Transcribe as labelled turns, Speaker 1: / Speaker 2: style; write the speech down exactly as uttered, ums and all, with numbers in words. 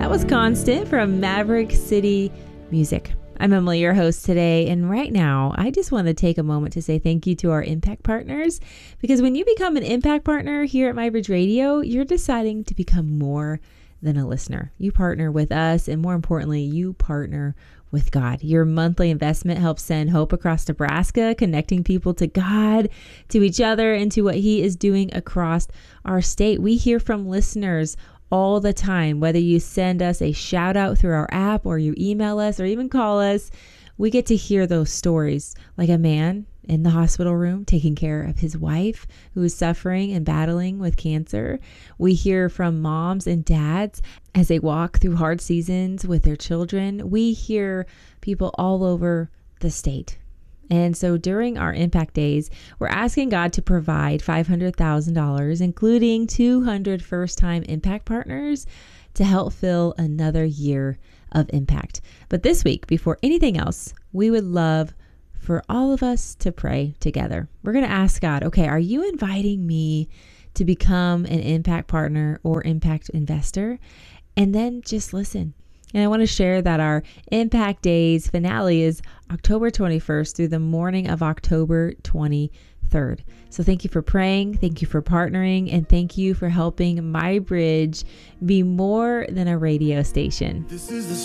Speaker 1: That was Constant from Maverick City Music. I'm Emily, your host today, and right now I just want to take a moment to say thank you to our Impact Partners, because when you become an Impact Partner here at MyBridge Radio, you're deciding to become more than a listener. You partner with us, and more importantly, you partner with God. Your monthly investment helps send hope across Nebraska, connecting people to God, to each other, and to what He is doing across our state. We hear from listeners all the time, whether you send us a shout out through our app or you email us or even call us. We get to hear those stories, like a man in the hospital room taking care of his wife who is suffering and battling with cancer. We hear from moms and dads as they walk through hard seasons with their children. We hear people all over the state. And so during our Impact Days, we're asking God to provide five hundred thousand dollars, including two hundred first-time Impact Partners, to help fill another year of impact. But this week, before anything else, we would love for all of us to pray together. We're going to ask God, okay, are you inviting me to become an Impact Partner or Impact Investor? And then just listen. And I want to share that our Impact Days finale is October twenty-first through the morning of October twenty-third. So thank you for praying, thank you for partnering, and thank you for helping MyBridge be more than a radio station. This is the